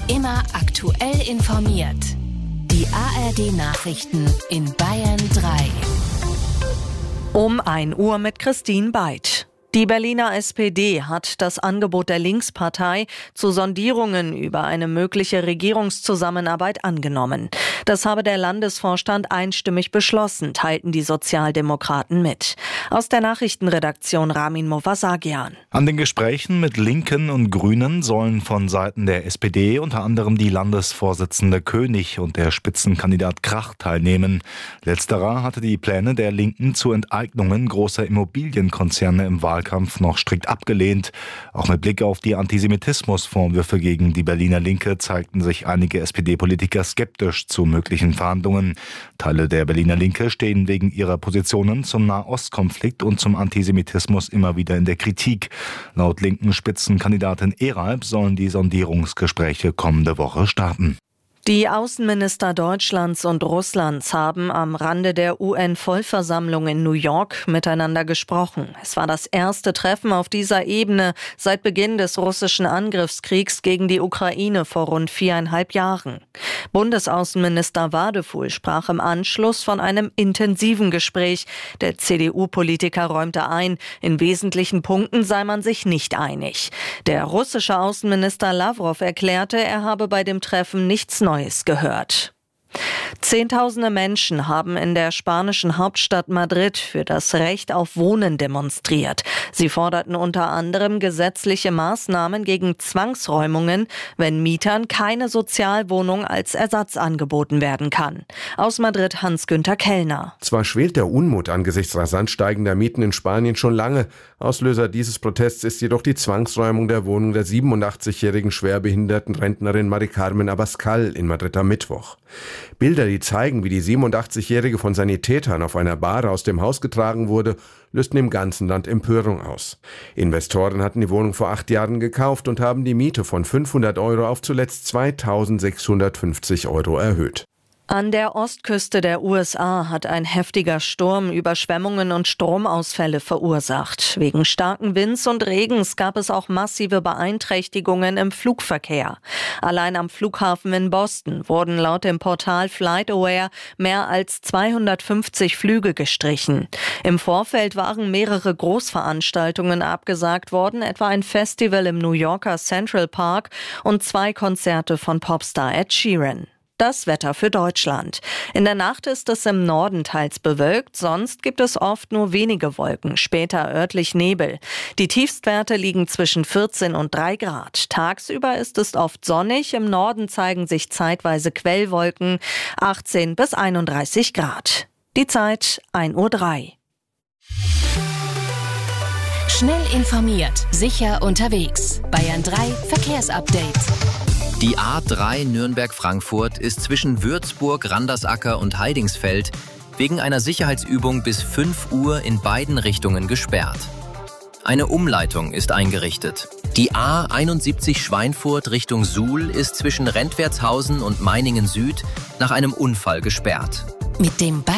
Immer aktuell informiert. Die ARD-Nachrichten in Bayern 3. Um 1 Uhr mit Christine Beid. Die Berliner SPD hat das Angebot der Linkspartei zu Sondierungen über eine mögliche Regierungszusammenarbeit angenommen. Das habe der Landesvorstand einstimmig beschlossen, teilten die Sozialdemokraten mit. Aus der Nachrichtenredaktion Ramin Movasagian. An den Gesprächen mit Linken und Grünen sollen von Seiten der SPD unter anderem die Landesvorsitzende König und der Spitzenkandidat Krach teilnehmen. Letzterer hatte die Pläne der Linken zu Enteignungen großer Immobilienkonzerne im Wahlkampf noch strikt abgelehnt. Auch mit Blick auf die Antisemitismusvorwürfe gegen die Berliner Linke zeigten sich einige SPD-Politiker skeptisch zu möglichen Verhandlungen. Teile der Berliner Linke stehen wegen ihrer Positionen zum Nahostkonflikt und zum Antisemitismus immer wieder in der Kritik. Laut linken Spitzenkandidatin Eralb sollen die Sondierungsgespräche kommende Woche starten. Die Außenminister Deutschlands und Russlands haben am Rande der UN-Vollversammlung in New York miteinander gesprochen. Es war das erste Treffen auf dieser Ebene seit Beginn des russischen Angriffskriegs gegen die Ukraine vor rund 4,5 Jahren. Bundesaußenminister Wadefuhl sprach im Anschluss von einem intensiven Gespräch. Der CDU-Politiker räumte ein, in wesentlichen Punkten sei man sich nicht einig. Der russische Außenminister Lawrow erklärte, er habe bei dem Treffen nichts Neues gehört. Zehntausende Menschen haben in der spanischen Hauptstadt Madrid für das Recht auf Wohnen demonstriert. Sie forderten unter anderem gesetzliche Maßnahmen gegen Zwangsräumungen, wenn Mietern keine Sozialwohnung als Ersatz angeboten werden kann. Aus Madrid Hans-Günther Kellner. Zwar schwelt der Unmut angesichts rasant steigender Mieten in Spanien schon lange. Auslöser dieses Protests ist jedoch die Zwangsräumung der Wohnung der 87-jährigen schwerbehinderten Rentnerin Mari Carmen Abascal in Madrid am Mittwoch. Bilder, die zeigen, wie die 87-Jährige von Sanitätern auf einer Bahre aus dem Haus getragen wurde, lösten im ganzen Land Empörung aus. Investoren hatten die Wohnung vor 8 Jahren gekauft und haben die Miete von 500 € auf zuletzt 2.650 € erhöht. An der Ostküste der USA hat ein heftiger Sturm Überschwemmungen und Stromausfälle verursacht. Wegen starken Winds und Regens gab es auch massive Beeinträchtigungen im Flugverkehr. Allein am Flughafen in Boston wurden laut dem Portal FlightAware mehr als 250 Flüge gestrichen. Im Vorfeld waren mehrere Großveranstaltungen abgesagt worden, etwa ein Festival im New Yorker Central Park und 2 Konzerte von Popstar Ed Sheeran. Das Wetter für Deutschland. In der Nacht ist es im Norden teils bewölkt, sonst gibt es oft nur wenige Wolken, später örtlich Nebel. Die Tiefstwerte liegen zwischen 14 und 3 Grad. Tagsüber ist es oft sonnig, im Norden zeigen sich zeitweise Quellwolken, 18 bis 31 Grad. Die Zeit 1:03 Uhr. Schnell informiert, sicher unterwegs. Bayern 3 Verkehrsupdate. Die A3 Nürnberg-Frankfurt ist zwischen Würzburg, Randersacker und Heidingsfeld wegen einer Sicherheitsübung bis 5 Uhr in beiden Richtungen gesperrt. Eine Umleitung ist eingerichtet. Die A71 Schweinfurt Richtung Suhl ist zwischen Rentwertshausen und Meiningen Süd nach einem Unfall gesperrt. Mit dem